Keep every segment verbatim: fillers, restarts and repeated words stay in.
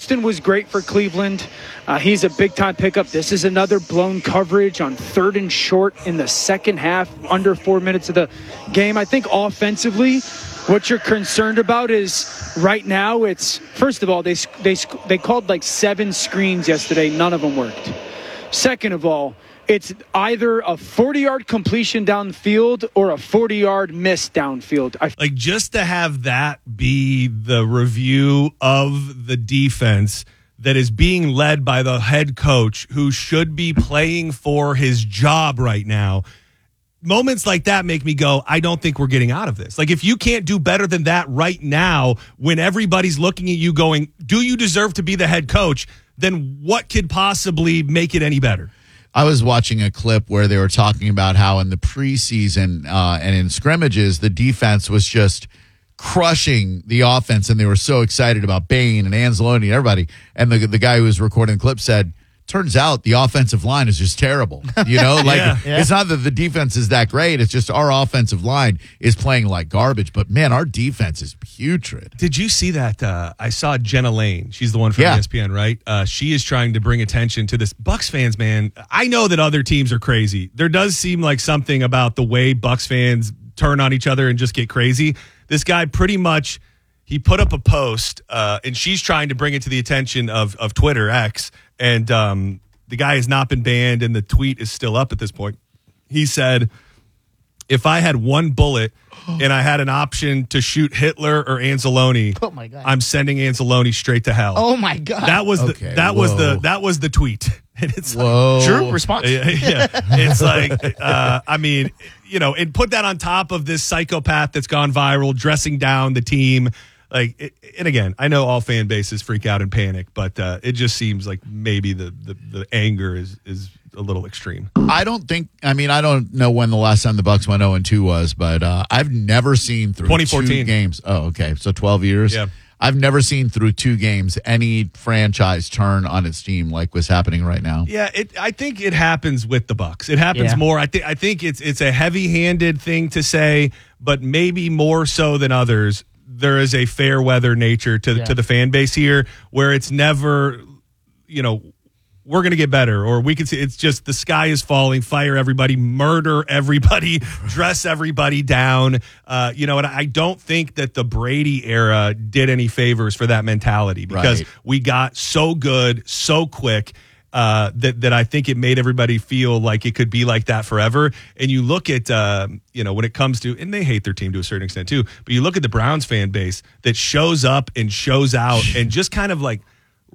Houston was great for Cleveland. Uh, he's a big-time pickup. This is another blown coverage on third and short in the second half, under four minutes of the game. I think offensively, what you're concerned about is right now it's, first of all, they they they called like seven screens yesterday. None of them worked. Second of all, it's either a forty-yard completion downfield or a forty-yard miss downfield. I- like, just to have that be the review of the defense that is being led by the head coach who should be playing for his job right now. Moments like that make me go, I don't think we're getting out of this. Like, if you can't do better than that right now, when everybody's looking at you going, do you deserve to be the head coach? Then what could possibly make it any better? I was watching a clip where they were talking about how in the preseason uh, and in scrimmages, the defense was just crushing the offense, and they were so excited about Bain and Anzalone and everybody. And the the guy who was recording the clip said, turns out the offensive line is just terrible. You know, like yeah, yeah. It's not that the defense is that great. It's just our offensive line is playing like garbage. But, man, our defense is putrid. Did you see that? Uh, I saw Jenna Lane. She's the one from yeah. E S P N, right? Uh, she is trying to bring attention to this. Bucks fans, man, I know that other teams are crazy. There does seem like something about the way Bucks fans turn on each other and just get crazy. This guy pretty much, he put up a post, uh, and she's trying to bring it to the attention of, of Twitter, X, and um, the guy has not been banned, and the tweet is still up at this point. He said, if I had one bullet and I had an option to shoot Hitler or Anzalone, oh my God, I'm sending Anzalone straight to hell. Oh my God. That was okay, the that whoa. was the that was the tweet. And it's Whoa. like, true response. Yeah, yeah. It's like, uh, I mean, you know, and put that on top of this psychopath that's gone viral, dressing down the team. Like, it, and again, I know all fan bases freak out and panic, but uh, it just seems like maybe the, the, the anger is is a little extreme. I don't think, I mean, I don't know when the last time the Bucks went oh and two was, but uh, I've never seen through twenty two fourteen games. Oh, okay. So twelve years. Yeah. I've never seen through two games any franchise turn on its team like what's happening right now. Yeah, it, I think it happens with the Bucks. It happens Yeah. more. I think I think it's it's a heavy-handed thing to say, but maybe more so than others. There is a fair weather nature to Yeah. to the fan base here, where it's never, you know, we're going to get better, or we can see it's just the sky is falling, fire everybody, murder everybody, dress everybody down. Uh, you know, and I don't think that the Brady era did any favors for that mentality, because Right. we got so good so quick. Uh, that that I think it made everybody feel like it could be like that forever. And you look at, uh, you know, when it comes to, and they hate their team to a certain extent too, but you look at the Browns fan base that shows up and shows out and just kind of like,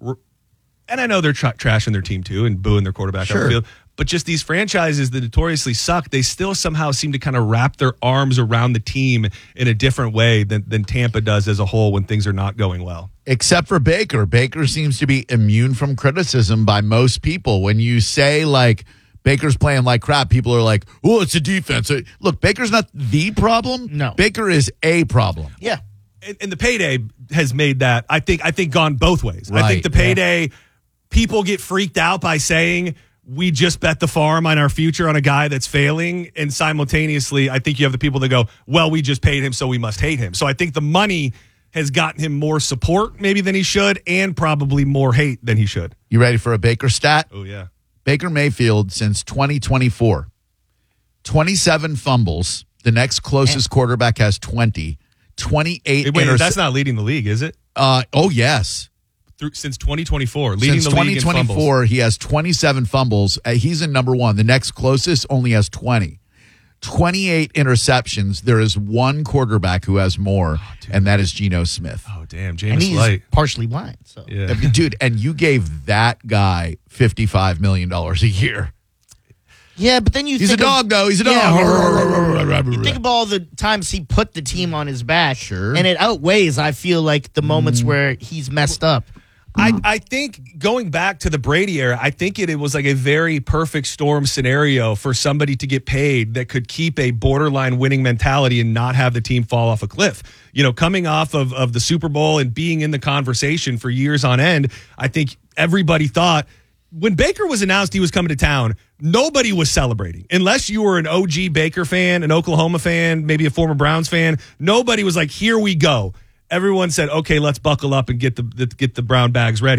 and I know they're tra- trashing their team too and booing their quarterback Sure. on the field, but just these franchises that notoriously suck, they still somehow seem to kind of wrap their arms around the team in a different way than, than Tampa does as a whole when things are not going well. Except for Baker. Baker seems to be immune from criticism by most people. When you say, like, Baker's playing like crap, people are like, oh, it's a defense. Look, Baker's not the problem. No. Baker is a problem. Yeah. And, and the payday has made that, I think, I think gone both ways. I Right, think the payday, yeah. people get freaked out by saying, we just bet the farm on our future on a guy that's failing. And simultaneously, I think you have the people that go, well, we just paid him, so we must hate him. So I think the money has gotten him more support maybe than he should, and probably more hate than he should. You ready for a Baker stat? Oh, yeah. Baker Mayfield, since twenty twenty-four, twenty-seven fumbles. The next closest quarterback has twenty. twenty-eight Wait, interce- that's not leading the league, is it? Uh, oh, yes. Through, since twenty twenty-four, leading Since the league in twenty twenty-four, fumbles. he has twenty-seven fumbles. Uh, he's in number one. The next closest only has twenty. twenty-eight interceptions. There is one quarterback who has more, oh, and that is Geno Smith. Oh, damn. And James he's Light. partially blind. So Yeah. Dude, and you gave that guy fifty-five million dollars a year. Yeah, but then you He's a think dog, of, though. He's a Yeah. dog. You think of all the times he put the team on his back, Sure. and it outweighs, I feel like, the moments where he's messed up. I, I think going back to the Brady era, I think it, it was like a very perfect storm scenario for somebody to get paid that could keep a borderline winning mentality and not have the team fall off a cliff. You know, coming off of, of the Super Bowl and being in the conversation for years on end, I think everybody thought when Baker was announced he was coming to town, nobody was celebrating. Unless you were an O G Baker fan, an Oklahoma fan, maybe a former Browns fan, nobody was like, here we go. Everyone said, okay, let's buckle up and get the get the brown bags ready.